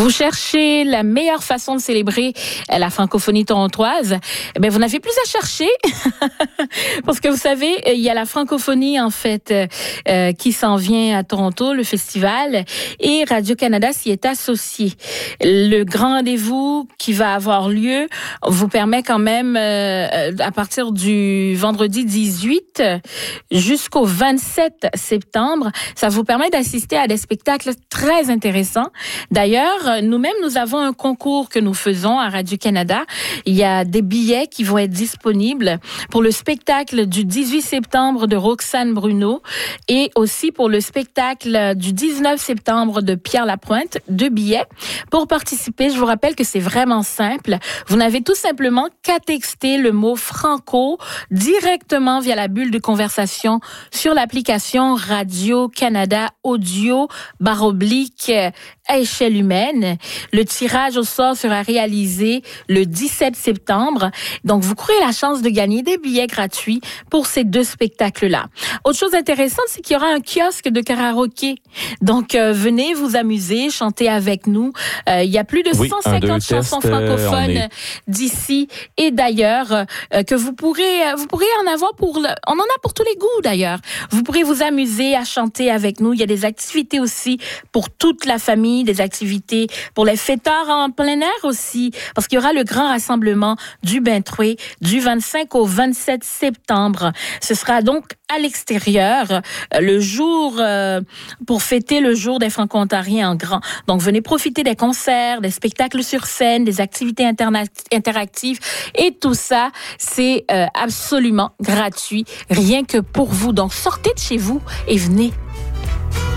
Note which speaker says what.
Speaker 1: Vous cherchez la meilleure façon de célébrer la francophonie torontoise? Eh bien, vous n'avez plus à chercher. Parce que vous savez, il y a la francophonie, en fait, qui s'en vient à Toronto, le festival, et Radio-Canada s'y est associé. Le grand rendez-vous qui va avoir lieu vous permet quand même, à partir du vendredi 18 jusqu'au 27 septembre, ça vous permet d'assister à des spectacles très intéressants. D'ailleurs, nous-mêmes, nous avons un concours que nous faisons à Radio-Canada. Il y a des billets qui vont être disponibles pour le spectacle du 18 septembre de Roxane Bruno et aussi pour le spectacle du 19 septembre de Pierre Lapointe. 2 billets. Pour participer, je vous rappelle que c'est vraiment simple. Vous n'avez tout simplement qu'à texter le mot franco directement via la bulle de conversation sur l'application Radio-Canada Audio / à échelle humaine. Le tirage au sort sera réalisé le 17 septembre. Donc, vous courez la chance de gagner des billets gratuits pour ces 2 spectacles-là. Autre chose intéressante, c'est qu'il y aura un kiosque de karaoké. Donc, venez vous amuser, chanter avec nous. Il y a plus de 150 chansons francophones d'ici et d'ailleurs que vous pourrez en avoir on en a pour tous les goûts d'ailleurs. Vous pourrez vous amuser à chanter avec nous. Il y a des activités aussi pour toute la famille, des activités pour les fêtards en plein air aussi, parce qu'il y aura le grand rassemblement du Bentroué du 25 au 27 septembre. Ce sera donc à l'extérieur, le jour pour fêter le jour des Franco-Ontariens en grand. Donc, venez profiter des concerts, des spectacles sur scène, des activités interactives et tout ça, c'est absolument gratuit, rien que pour vous. Donc, sortez de chez vous et venez